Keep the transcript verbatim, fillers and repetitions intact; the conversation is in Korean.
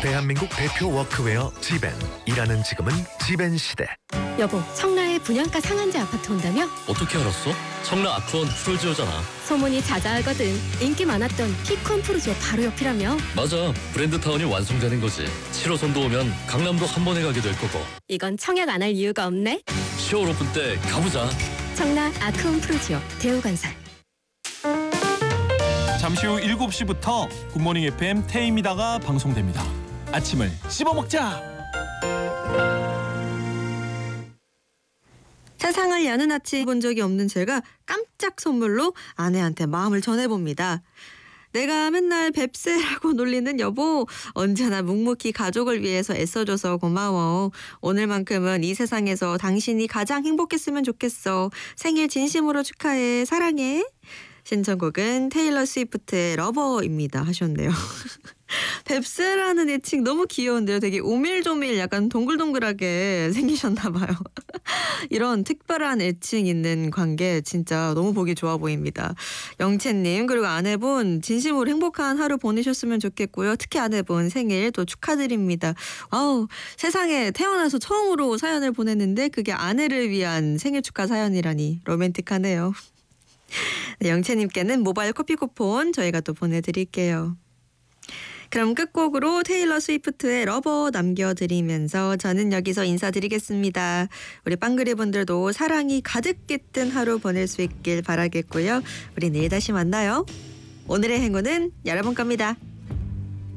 대한민국 대표 워크웨어 지벤. 일하는 지금은 지벤 시대. 여보, 청라에 분양가 상한제 아파트 온다며? 어떻게 알았어? 청라 아크원 프로지오잖아. 소문이 자자하거든. 인기 많았던 피콘 프로지오 바로 옆이라며? 맞아. 브랜드타운이 완성되는 거지. 칠 호선도 오면 강남도 한 번에 가게 될 거고. 이건 청약 안 할 이유가 없네. 시월 오픈 때 가보자. 청라 아크원 프로지오 대우건설. 잠시 후 일곱 시부터 굿모닝 에프엠 태임이다가 방송됩니다. 아침을 씹어먹자. 세상을 여는 아침 본 적이 없는 제가 깜짝 선물로 아내한테 마음을 전해봅니다. 내가 맨날 뱁새라고 놀리는 여보, 언제나 묵묵히 가족을 위해서 애써줘서 고마워. 오늘만큼은 이 세상에서 당신이 가장 행복했으면 좋겠어. 생일 진심으로 축하해. 사랑해. 신청곡은 테일러 스위프트의 러버입니다 하셨네요. 뱁새라는 애칭 너무 귀여운데요. 되게 오밀조밀 약간 동글동글하게 생기셨나 봐요. 이런 특별한 애칭 있는 관계 진짜 너무 보기 좋아 보입니다. 영채님 그리고 아내분 진심으로 행복한 하루 보내셨으면 좋겠고요. 특히 아내분 생일 또 축하드립니다. 아우, 세상에 태어나서 처음으로 사연을 보냈는데 그게 아내를 위한 생일 축하 사연이라니 로맨틱하네요. 네, 영채님께는 모바일 커피 쿠폰 저희가 또 보내드릴게요. 그럼 끝곡으로 테일러 스위프트의 러버 남겨드리면서 저는 여기서 인사드리겠습니다. 우리 빵그리 분들도 사랑이 가득 깃든 하루 보낼 수 있길 바라겠고요. 우리 내일 다시 만나요. 오늘의 행운은 여러분 겁니다.